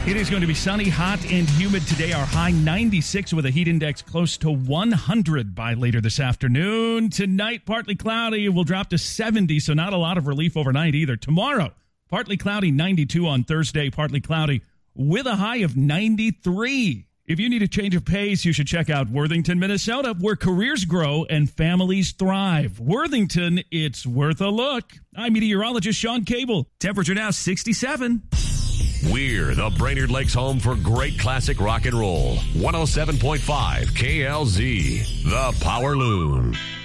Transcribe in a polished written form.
It is going to be sunny, hot, and humid today. Our high 96 with a heat index close to 100 by later this afternoon. Tonight, partly cloudy. Will drop to 70, so not a lot of relief overnight either. Tomorrow, partly cloudy, 92 on Thursday, partly cloudy with a high of 93. If you need a change of pace, you should check out Worthington, Minnesota, where careers grow and families thrive. Worthington, it's worth a look. I'm meteorologist Sean Cable. Temperature now 67. We're the Brainerd Lakes home for great classic rock and roll. 107.5 KLZ, the Power Loon.